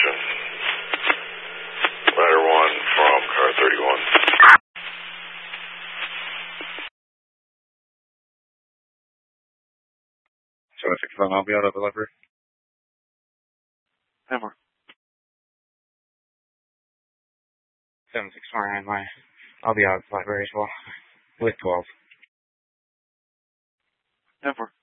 location. Ladder 1 from car 31. 761, I'll be out of delivery. 10-4. 761, I'll be out of the library as well, with 12. 10-4.